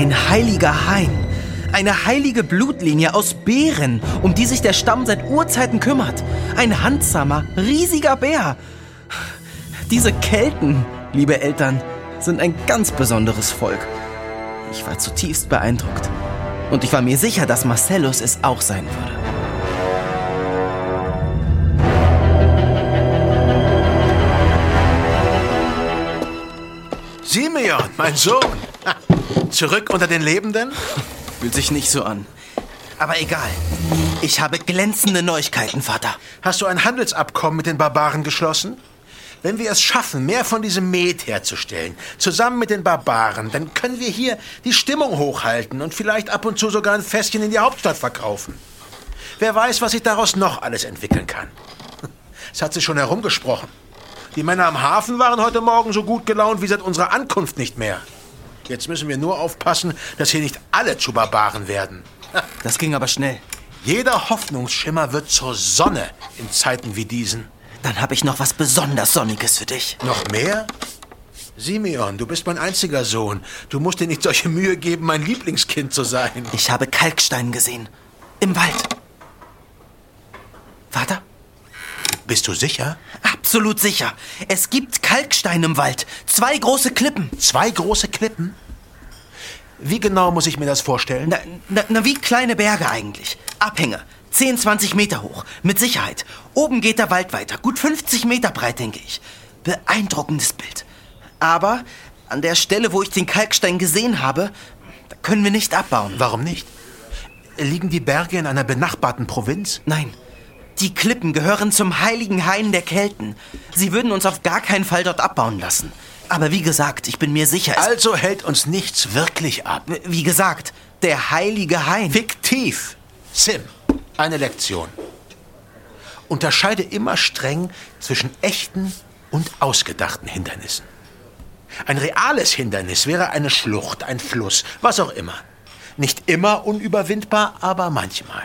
Ein heiliger Hain. Eine heilige Blutlinie aus Bären, um die sich der Stamm seit Urzeiten kümmert. Ein handsamer, riesiger Bär. Diese Kelten, liebe Eltern, sind ein ganz besonderes Volk. Ich war zutiefst beeindruckt. Und ich war mir sicher, dass Marcellus es auch sein würde. Simeon, mein Sohn. Zurück unter den Lebenden? Fühlt sich nicht so an. Aber egal. Ich habe glänzende Neuigkeiten, Vater. Hast du ein Handelsabkommen mit den Barbaren geschlossen? Wenn wir es schaffen, mehr von diesem Met herzustellen, zusammen mit den Barbaren, dann können wir hier die Stimmung hochhalten und vielleicht ab und zu sogar ein Fässchen in die Hauptstadt verkaufen. Wer weiß, was sich daraus noch alles entwickeln kann. Es hat sich schon herumgesprochen. Die Männer am Hafen waren heute Morgen so gut gelaunt wie seit unserer Ankunft nicht mehr. Jetzt müssen wir nur aufpassen, dass hier nicht alle zu Barbaren werden. Das ging aber schnell. Jeder Hoffnungsschimmer wird zur Sonne in Zeiten wie diesen. Dann habe ich noch was besonders Sonniges für dich. Noch mehr? Simeon, du bist mein einziger Sohn. Du musst dir nicht solche Mühe geben, mein Lieblingskind zu sein. Ich habe Kalkstein gesehen. Im Wald. Vater? Bist du sicher? Absolut sicher. Es gibt Kalkstein im Wald. 2 große Klippen. 2 große Klippen? Wie genau muss ich mir das vorstellen? Na, wie kleine Berge eigentlich. Abhänge. 10, 20 Meter hoch. Mit Sicherheit. Oben geht der Wald weiter. Gut 50 Meter breit, denke ich. Beeindruckendes Bild. Aber an der Stelle, wo ich den Kalkstein gesehen habe, da können wir nicht abbauen. Warum nicht? Liegen die Berge in einer benachbarten Provinz? Nein. Die Klippen gehören zum heiligen Hain der Kelten. Sie würden uns auf gar keinen Fall dort abbauen lassen. Aber wie gesagt, ich bin mir sicher... Also hält uns nichts wirklich ab. Wie gesagt, der heilige Hain. Fiktiv. Sim, eine Lektion. Unterscheide immer streng zwischen echten und ausgedachten Hindernissen. Ein reales Hindernis wäre eine Schlucht, ein Fluss, was auch immer. Nicht immer unüberwindbar, aber manchmal.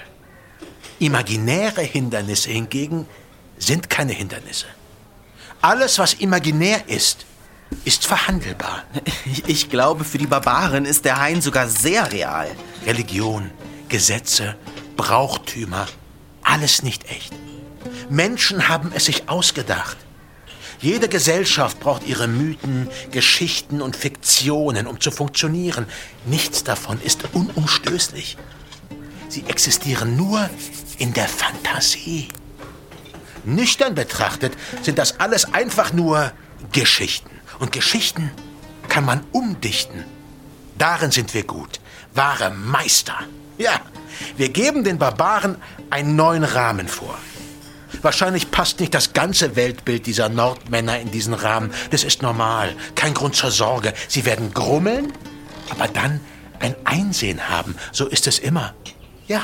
Imaginäre Hindernisse hingegen sind keine Hindernisse. Alles, was imaginär ist verhandelbar. Ich glaube, für die Barbaren ist der Hain sogar sehr real. Religion, Gesetze, Brauchtümer, alles nicht echt. Menschen haben es sich ausgedacht. Jede Gesellschaft braucht ihre Mythen, Geschichten und Fiktionen, um zu funktionieren. Nichts davon ist unumstößlich. Sie existieren nur in der Fantasie. Nüchtern betrachtet sind das alles einfach nur Geschichten. Und Geschichten kann man umdichten. Darin sind wir gut. Wahre Meister. Ja, wir geben den Barbaren einen neuen Rahmen vor. Wahrscheinlich passt nicht das ganze Weltbild dieser Nordmänner in diesen Rahmen. Das ist normal. Kein Grund zur Sorge. Sie werden grummeln, aber dann ein Einsehen haben. So ist es immer. Ja,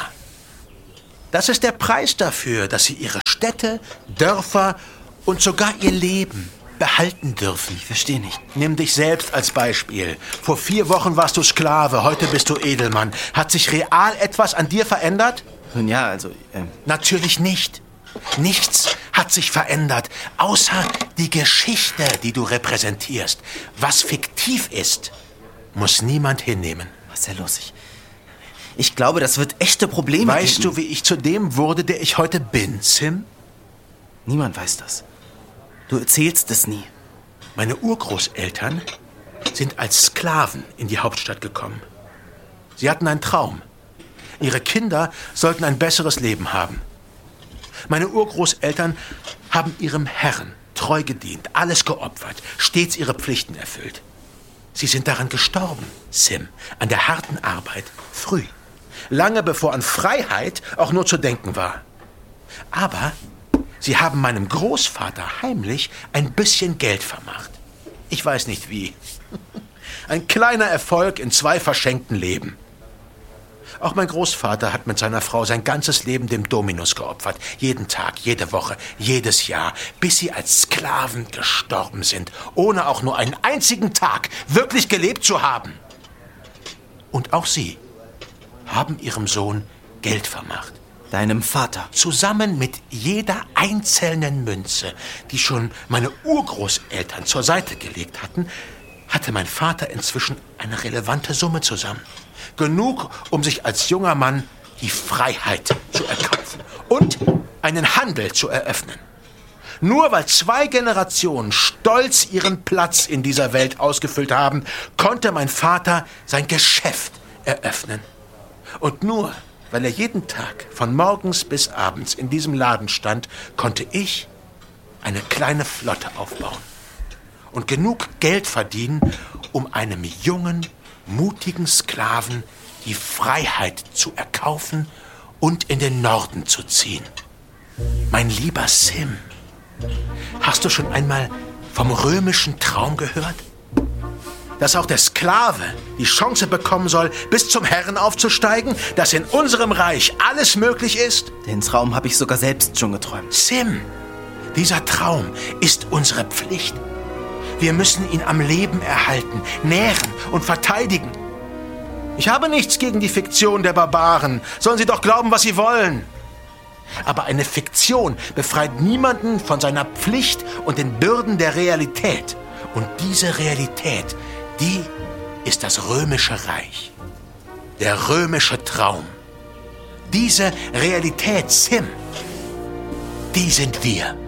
das ist der Preis dafür, dass sie ihre Städte, Dörfer und sogar ihr Leben behalten dürfen. Ich verstehe nicht. Nimm dich selbst als Beispiel. Vor 4 Wochen warst du Sklave, heute bist du Edelmann. Hat sich real etwas an dir verändert? Nun ja, also... Natürlich nicht. Nichts hat sich verändert, außer die Geschichte, die du repräsentierst. Was fiktiv ist, muss niemand hinnehmen. Marcellus, ich glaube, das wird echte Probleme geben. Weißt du, wie ich zu dem wurde, der ich heute bin, Sim? Niemand weiß das. Du erzählst es nie. Meine Urgroßeltern sind als Sklaven in die Hauptstadt gekommen. Sie hatten einen Traum. Ihre Kinder sollten ein besseres Leben haben. Meine Urgroßeltern haben ihrem Herrn treu gedient, alles geopfert, stets ihre Pflichten erfüllt. Sie sind daran gestorben, Sim, an der harten Arbeit, früh. Lange bevor an Freiheit auch nur zu denken war. Aber sie haben meinem Großvater heimlich ein bisschen Geld vermacht. Ich weiß nicht wie. Ein kleiner Erfolg in 2 verschenkten Leben. Auch mein Großvater hat mit seiner Frau sein ganzes Leben dem Dominus geopfert. Jeden Tag, jede Woche, jedes Jahr, bis sie als Sklaven gestorben sind, ohne auch nur einen einzigen Tag wirklich gelebt zu haben. Und auch sie haben ihrem Sohn Geld vermacht. Deinem Vater? Zusammen mit jeder einzelnen Münze, die schon meine Urgroßeltern zur Seite gelegt hatten, hatte mein Vater inzwischen eine relevante Summe zusammen. Genug, um sich als junger Mann die Freiheit zu erkaufen und einen Handel zu eröffnen. Nur weil 2 Generationen stolz ihren Platz in dieser Welt ausgefüllt haben, konnte mein Vater sein Geschäft eröffnen. Und nur weil er jeden Tag von morgens bis abends in diesem Laden stand, konnte ich eine kleine Flotte aufbauen und genug Geld verdienen, um einem jungen, mutigen Sklaven die Freiheit zu erkaufen und in den Norden zu ziehen. Mein lieber Sim, hast du schon einmal vom römischen Traum gehört? Dass auch der Sklave die Chance bekommen soll, bis zum Herren aufzusteigen, dass in unserem Reich alles möglich ist? Den Traum habe ich sogar selbst schon geträumt. Sim, dieser Traum ist unsere Pflicht. Wir müssen ihn am Leben erhalten, nähren und verteidigen. Ich habe nichts gegen die Fiktion der Barbaren. Sollen sie doch glauben, was sie wollen. Aber eine Fiktion befreit niemanden von seiner Pflicht und den Bürden der Realität. Und diese Realität, die ist das römische Reich. Der römische Traum. Diese Realität, Sim, die sind wir.